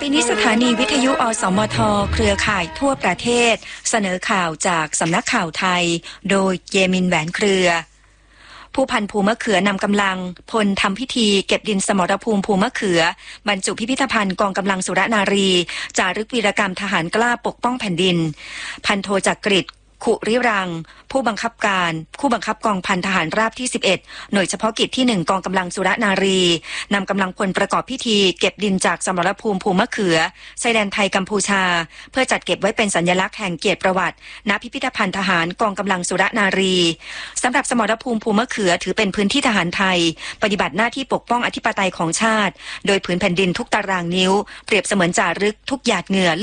ปีนี้สถานีวิทยุอสมทเครือข่ายทั่วประเทศเสนอข่าวจากสำนักข่าวไทยโดยเยมินแหวนเครือผู้พันภูมะเขือนำกำลังพลทำพิธีเก็บดินสมรภูมิภูมะเขือบรรจุพิพิธภัณฑ์กองกำลังสุรนารีจารึกวีรกรรมทหารกล้าปกป้องแผ่นดินพันโทจักริดขุริรังผู้บังคับกองพันทหารราบที่11หน่วยเฉพาะกิจที่1กองกำลังสุรนารีนำกำลังพลประกอบพิธีเก็บดินจากสมรภูมิภูมะเขือชายแดนไทยกัมพูชาเพื่อจัดเก็บไว้เป็นสัญลักษณ์แห่งเกียรติประวัติณพิพิธภัณฑ์ทหารกองกำลังสุรนารีสำหรับสมรภูมิภูมะเขือถือเป็นพื้นที่ทหารไทยปฏิบัติหน้าที่ปกป้องอธิปไตยของชาติโดยผืนแผ่นดินทุกตารางนิ้วเปรียบเสมือนจารึกทุกหยาดเหงื่อ